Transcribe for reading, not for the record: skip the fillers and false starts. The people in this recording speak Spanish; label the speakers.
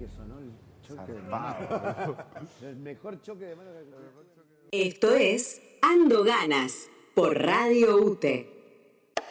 Speaker 1: eso, ¿no? El choque de
Speaker 2: Zarpado.
Speaker 1: el mejor choque de mano.
Speaker 3: Esto es Ando Ganas por Radio UTE.